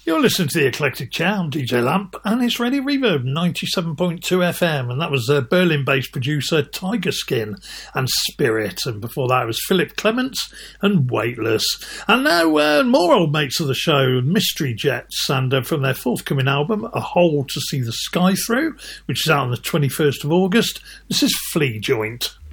You're listening to the Eclectic Chair. I'm DJ Lamp, and it's Radio Reverb 97.2 FM, and that was Berlin-based producer Tiger Skin and Spirit, and before that it was Philip Clements and Weightless. And now more old mates of the show, Mystery Jets, and from their forthcoming album, A Hole to See the Sky Through, which is out on the 21st of August, this is Flea Joint.